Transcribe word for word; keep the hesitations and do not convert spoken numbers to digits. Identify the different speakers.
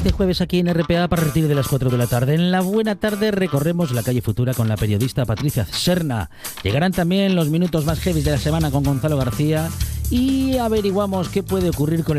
Speaker 1: este jueves aquí en R P A para partir de las cuatro de la tarde. En la buena tarde recorremos la calle Futura con la periodista Patricia Serna. Llegarán también los minutos más heavy de la semana con Gonzalo García y averiguamos qué puede ocurrir con el